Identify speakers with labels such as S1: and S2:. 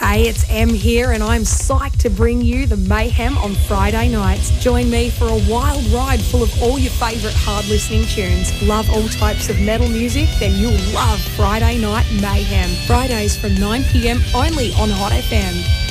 S1: Hey, it's Em here, and I'm psyched to bring you the mayhem on Friday nights. Join me for a wild ride full of all your favourite hard listening tunes. Love all types of metal music? Then you'll love Friday Night Mayhem. Fridays from 9 p.m. only on Hot FM.